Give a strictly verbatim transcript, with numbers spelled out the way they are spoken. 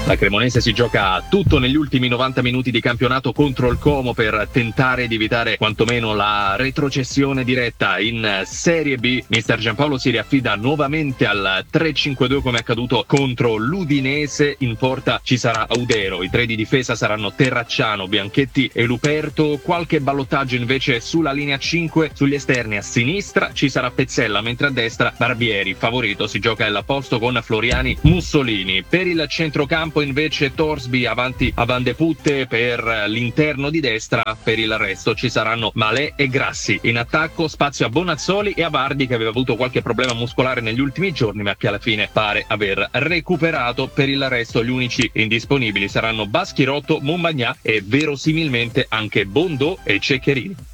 La Cremonese si gioca tutto negli ultimi novanta minuti di campionato contro il Como per tentare di evitare quantomeno la retrocessione diretta in Serie B. Mister Giampaolo si riaffida nuovamente al tre cinque due come accaduto contro l'Udinese. In porta ci sarà Audero, i tre di difesa saranno Terracciano, Bianchetti e Luperto. Qualche ballottaggio invece sulla linea cinque, sugli esterni a sinistra ci sarà Pezzella, mentre a destra Barbieri. Favorito si gioca il posto con Floriani, Mussolini. Per il centrocampo invece Torsby avanti a Van de Putte per l'interno di destra. Per il resto ci saranno Malè e Grassi. In attacco spazio a Bonazzoli e a Vardi, che aveva avuto qualche problema muscolare negli ultimi giorni ma che alla fine pare aver recuperato. Per il resto gli unici indisponibili saranno Baschirotto, Montmagnà e verosimilmente anche Bondò e Ceccherini.